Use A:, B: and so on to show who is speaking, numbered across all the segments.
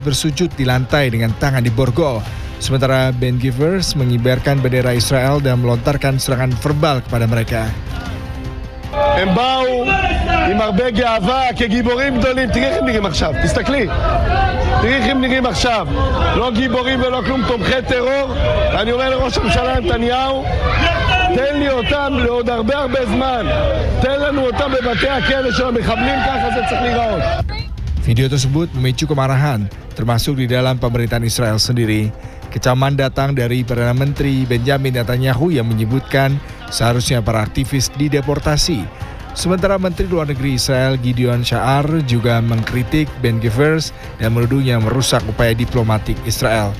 A: bersujud di lantai dengan tangan di borgol. Sementara Ben Gvir mengibarkan bendera Israel dan melontarkan serangan verbal kepada mereka.
B: הם באו עם הרבה גאווה כגיבורים גדולים. תראי איך הם נראים עכשיו, תסתכלי. תראי איך הם נראים עכשיו. לא גיבורים ולא כלום, תומכי טרור. אני אומר לראש הממשלה נתניהו, תן לי אותם לעוד הרבה זמן. תן לנו אותם בבתי הכלא של המחבלים, ככה זה צריך להיראות.
A: Video tersebut memicu kemarahan, termasuk di dalam pemerintahan Israel sendiri. Kecaman datang dari Perdana Menteri Benjamin Netanyahu yang menyebutkan seharusnya para aktivis dideportasi. Sementara Menteri Luar Negeri Israel Gideon Sa'ar juga mengkritik Ben Gvir dan menuduhnya merusak upaya diplomatik Israel.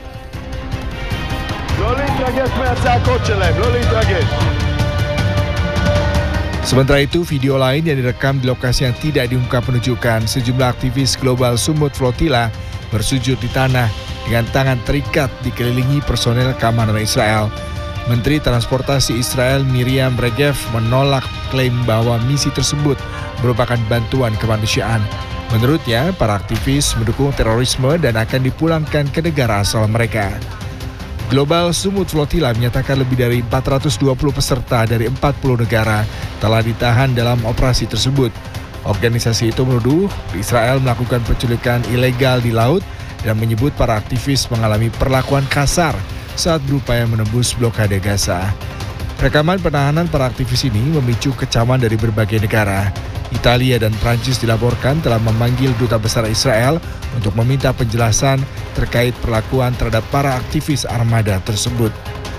A: Sementara itu, video lain yang direkam di lokasi yang tidak diungkap menunjukkan sejumlah aktivis global Sumut Flotilla bersujud di tanah dengan tangan terikat dikelilingi personel keamanan Israel. Menteri Transportasi Israel Miriam Regev menolak klaim bahwa misi tersebut merupakan bantuan kemanusiaan. Menurutnya, para aktivis mendukung terorisme dan akan dipulangkan ke negara asal mereka. Global Sumut Flotilla menyatakan lebih dari 420 peserta dari 40 negara telah ditahan dalam operasi tersebut. Organisasi itu menuduh Israel melakukan penculikan ilegal di laut dan menyebut para aktivis mengalami perlakuan kasar saat berupaya menembus blokade Gaza. Rekaman penahanan para aktivis ini memicu kecaman dari berbagai negara. Italia dan Prancis dilaporkan telah memanggil Duta Besar Israel untuk meminta penjelasan terkait perlakuan terhadap para aktivis armada tersebut.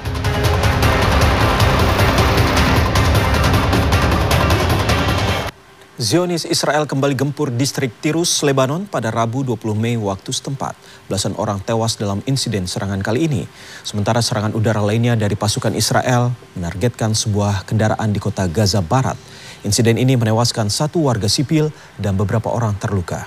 C: Zionis Israel kembali gempur distrik Tirus, Lebanon pada Rabu 20 Mei waktu setempat. Belasan orang tewas dalam insiden serangan kali ini. Sementara serangan udara lainnya dari pasukan Israel menargetkan sebuah kendaraan di kota Gaza Barat. Insiden ini menewaskan 1 warga sipil dan beberapa orang terluka.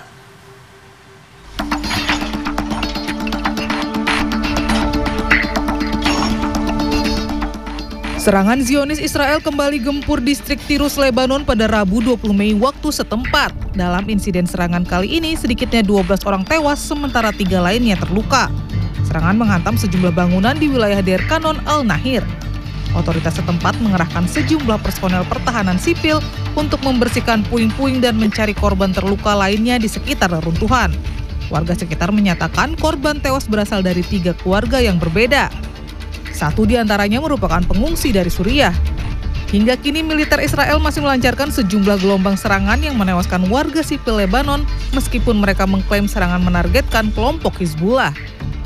D: Serangan Zionis Israel kembali gempur distrik Tirus, Lebanon pada Rabu 20 Mei waktu setempat. Dalam insiden serangan kali ini, sedikitnya 12 orang tewas sementara 3 lainnya terluka. Serangan menghantam sejumlah bangunan di wilayah Deir Kanon Al-Nahir. Otoritas setempat mengerahkan sejumlah personel pertahanan sipil untuk membersihkan puing-puing dan mencari korban terluka lainnya di sekitar reruntuhan. Warga sekitar menyatakan korban tewas berasal dari 3 keluarga yang berbeda. 1 di antaranya merupakan pengungsi dari Suriah. Hingga kini militer Israel masih melancarkan sejumlah gelombang serangan yang menewaskan warga sipil Lebanon meskipun mereka mengklaim serangan menargetkan kelompok Hizbullah.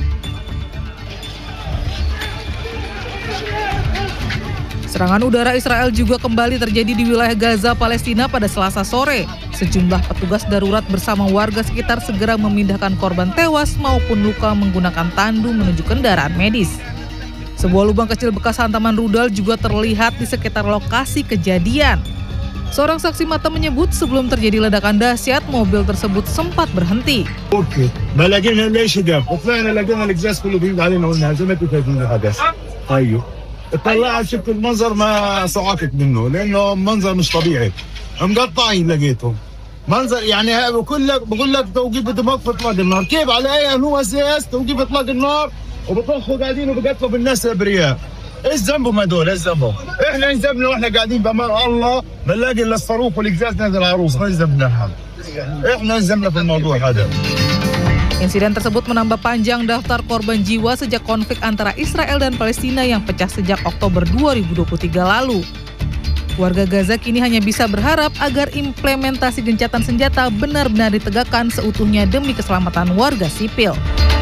D: Serangan udara Israel juga kembali terjadi di wilayah Gaza, Palestina pada Selasa sore. Sejumlah petugas darurat bersama warga sekitar segera memindahkan korban tewas maupun luka menggunakan tandu menuju kendaraan medis. Sebuah lubang kecil bekas hantaman rudal juga terlihat di sekitar lokasi kejadian. Seorang saksi mata menyebut sebelum terjadi ledakan dahsyat, mobil tersebut sempat berhenti.
E: طلعت شفت المنظر ما صعقت منه لانه منظر مش طبيعي مقطعين لقيتهم منظر يعني بقول لك توقيف دماغ في اطلاق النار كيف على اي هو اساس توقيف اطلاق النار وبطخوا قاعدين وبقتلوا بالناس الابرياء ايش ذنبهم هذول ايش ذنبهم احنا ايش ذنبنا واحنا قاعدين بامان الله بنلاقي الا الصاروخ والقزاز نازل على العروس ما ذنبنا احنا ذنبنا في الموضوع هذا.
D: Insiden tersebut menambah panjang daftar korban jiwa sejak konflik antara Israel dan Palestina yang pecah sejak Oktober 2023 lalu. Warga Gaza kini hanya bisa berharap agar implementasi gencatan senjata benar-benar ditegakkan seutuhnya demi keselamatan warga sipil.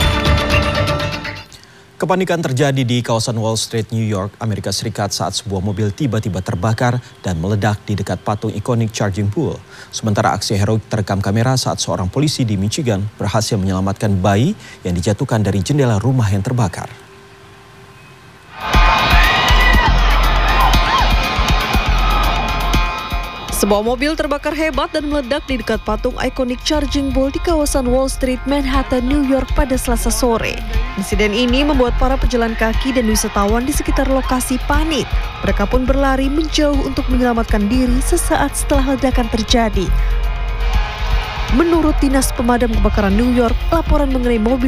C: Kepanikan terjadi di kawasan Wall Street, New York, Amerika Serikat saat sebuah mobil tiba-tiba terbakar dan meledak di dekat patung ikonik Charging Pool. Sementara aksi heroik terekam kamera saat seorang polisi di Michigan berhasil menyelamatkan bayi yang dijatuhkan dari jendela rumah yang terbakar.
F: Sebuah mobil terbakar hebat dan meledak di dekat patung ikonik Charging Pool di kawasan Wall Street, Manhattan, New York pada Selasa sore. Insiden ini membuat para pejalan kaki dan wisatawan di sekitar lokasi panik. Mereka pun berlari menjauh untuk menyelamatkan diri sesaat setelah ledakan terjadi. Menurut Dinas Pemadam Kebakaran New York, laporan mengenai mobil